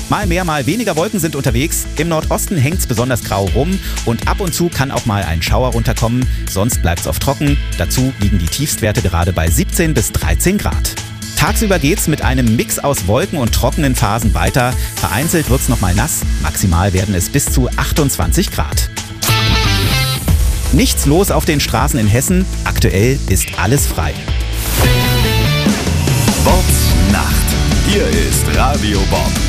Mal mehr, mal weniger Wolken sind unterwegs. Im Nordosten hängt's besonders grau rum und ab und zu kann auch mal ein Schauer runterkommen. Sonst bleibt's oft trocken. Dazu liegen die Tiefstwerte gerade bei 17 bis 13 Grad. Tagsüber geht's mit einem Mix aus Wolken und trockenen Phasen weiter. Vereinzelt wird's noch mal nass. Maximal werden es bis zu 28 Grad. Nichts los auf den Straßen in Hessen. Aktuell ist alles frei. Bobbs Nacht. Hier ist Radio Bob.